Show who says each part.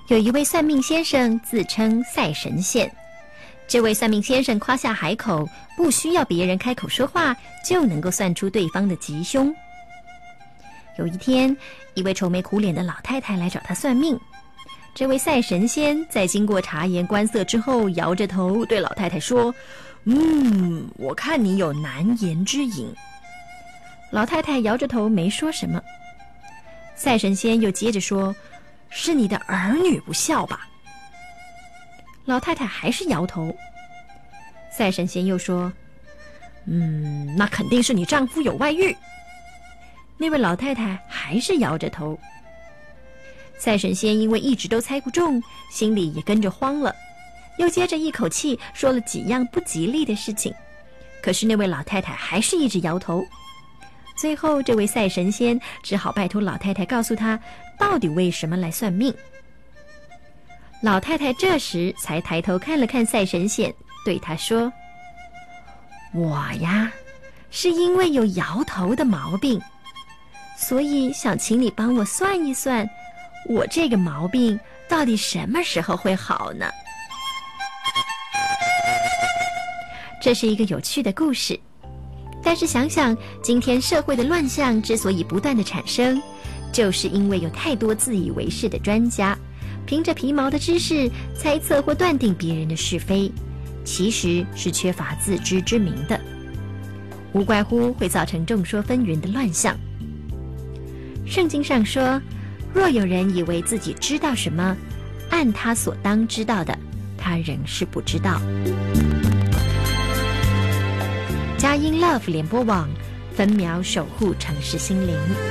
Speaker 1: 有一位算命先生自称赛神仙，这位算命先生夸下海口，不需要别人开口说话就能够算出对方的吉凶。有一天，一位愁眉苦脸的老太太来找他算命。这位赛神仙在经过察言观色之后，摇着头对老太太说：我看你有难言之隐。老太太摇着头没说什么。赛神仙又接着说：是你的儿女不孝吧？老太太还是摇头。赛神仙又说：那肯定是你丈夫有外遇。那位老太太还是摇着头。赛神仙因为一直都猜不中，心里也跟着慌了，又接着一口气说了几样不吉利的事情，可是那位老太太还是一直摇头。最后这位赛神仙只好拜托老太太告诉他到底为什么来算命。老太太这时才抬头看了看赛神仙，对他说：我呀，是因为有摇头的毛病，所以想请你帮我算一算，我这个毛病到底什么时候会好呢？这是一个有趣的故事，但是想想今天社会的乱象之所以不断的产生，就是因为有太多自以为是的专家，凭着皮毛的知识猜测或断定别人的是非，其实是缺乏自知之明的，无怪乎会造成众说纷纭的乱象。圣经上说，若有人以为自己知道什么，按他所当知道的，他仍是不知道。佳音 Love 联播网，分秒守护城市心灵。